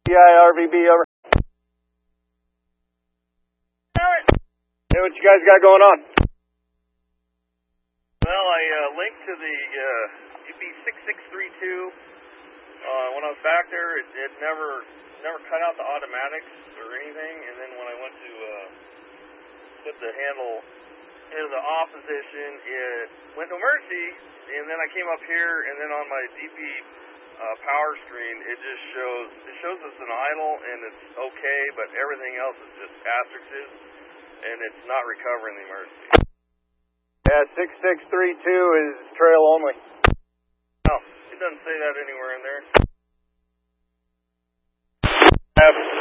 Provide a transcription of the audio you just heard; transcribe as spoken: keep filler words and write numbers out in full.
B I R V B, over. Hey, what you guys got going on? Well, I uh, linked to the uh, U P six six three two. Uh, when I was back there, it, it never never cut out the automatics or anything, and then when I went to uh, put the handle into the off position, it went to emergency, and then I came up here, and then on my D P uh, power screen, it just shows it shows us an idle, and it's okay, but everything else is just asterisks, and it's not recovering the emergency. Yeah, six six three two is trail only. No, it doesn't say that anywhere in there. F